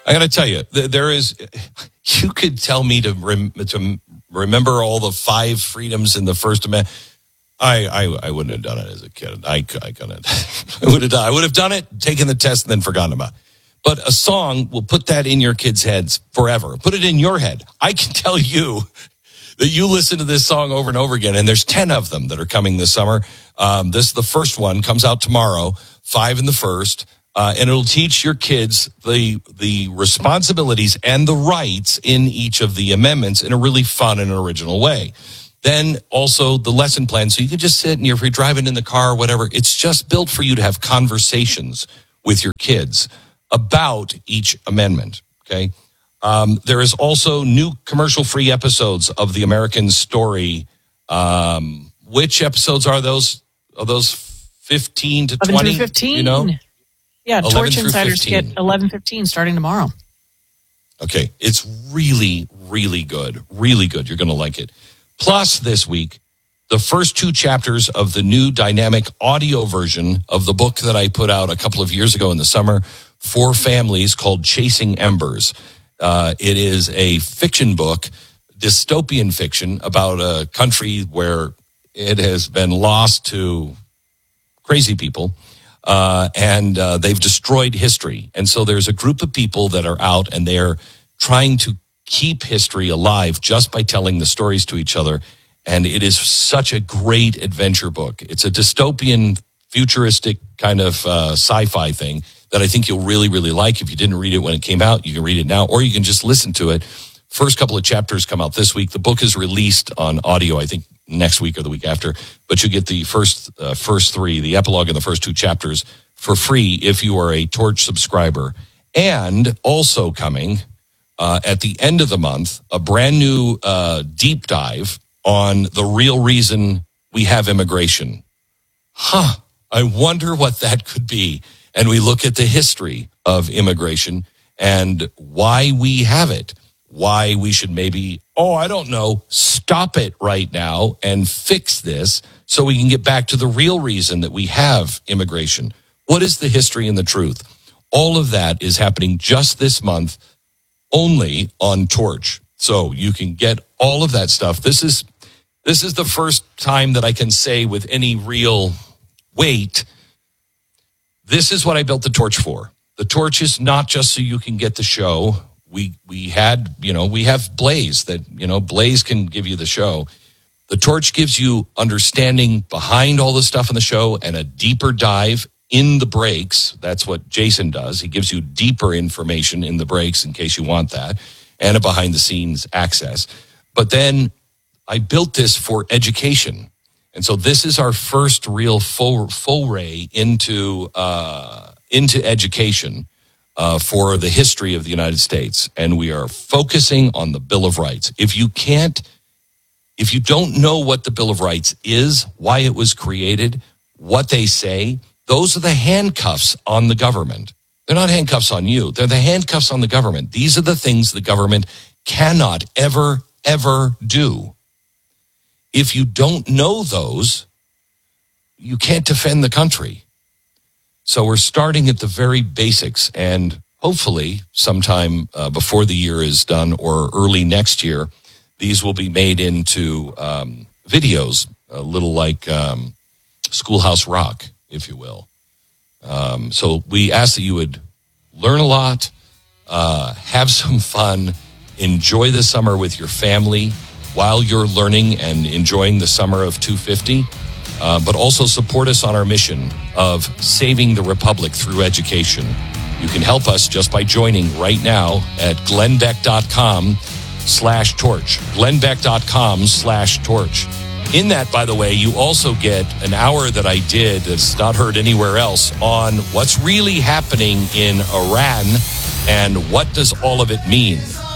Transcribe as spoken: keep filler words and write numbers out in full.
I got to tell you, there is, you could tell me to, rem, to remember all the five freedoms in the First Amendment. I, I, I wouldn't have done it as a kid. I, I couldn't. I would have done, I would have done it, taken the test, and then forgotten about it. But a song will put that in your kids' heads forever. Put it in your head. I can tell you that you listen to this song over and over again, and there's ten of them that are coming this summer. Um, this is the first one, comes out tomorrow, five in the first. Uh, and it'll teach your kids the the responsibilities and the rights in each of the amendments in a really fun and original way. Then also the lesson plan, so you can just sit and if you're driving in the car or whatever, it's just built for you to have conversations with your kids about each amendment, okay? Um, there is also new commercial-free episodes of The American Story. Um, which episodes are those? Are those fifteen to twenty? eleven through fifteen. You know? Yeah, Torch Insiders get eleven fifteen starting tomorrow. Okay, it's really, really good. Really good. You're going to like it. Plus, this week, the first two chapters of the new dynamic audio version of the book that I put out a couple of years ago in the summer for families called Chasing Embers. Uh, it is a fiction book, dystopian fiction, about a country where it has been lost to crazy people. Uh, and uh, they've destroyed history. And so there's a group of people that are out and they're trying to keep history alive just by telling the stories to each other. And it is such a great adventure book. It's a dystopian, futuristic kind of uh, sci-fi thing that I think you'll really, really like. If you didn't read it when it came out, you can read it now, or you can just listen to it. First couple of chapters come out this week. The book is released on audio, I think, next week or the week after, but you get the first uh, first three, the epilogue and the first two chapters for free if you are a Torch subscriber. And also coming uh, at the end of the month, a brand new uh, deep dive on the real reason we have immigration. Huh, I wonder what that could be. And we look at the history of immigration and why we have it. Why we should maybe, oh, I don't know, stop it right now and fix this so we can get back to the real reason that we have immigration. What is the history and the truth? All of that is happening just this month only on Torch. So you can get all of that stuff. This is this is the first time that I can say with any real weight, this is what I built the Torch for. The Torch is not just so you can get the show. We we had, you know, we have Blaze that, you know, Blaze can give you the show. The Torch gives you understanding behind all the stuff in the show and a deeper dive in the breaks. That's what Jason does. He gives you deeper information in the breaks in case you want that, and a behind the scenes access. But then I built this for education. And so this is our first real full foray into uh, into education. Uh, for the history of the United States. And we are focusing on the Bill of Rights. If you can't, if you don't know what the Bill of Rights is, why it was created, what they say, those are the handcuffs on the government. They're not handcuffs on you. They're the handcuffs on the government. These are the things the government cannot ever, ever do. If you don't know those, you can't defend the country. So we're starting at the very basics, and hopefully sometime uh, before the year is done or early next year, these will be made into um, videos, a little like um, Schoolhouse Rock, if you will. Um, so we ask that you would learn a lot, uh, have some fun, enjoy the summer with your family while you're learning and enjoying the summer of two fifty. Uh, but also support us on our mission of saving the Republic through education. You can help us just by joining right now at glennbeck.com slash torch. glennbeck.com slash torch. In that, by the way, you also get an hour that I did that's not heard anywhere else on what's really happening in Iran and what does all of it mean.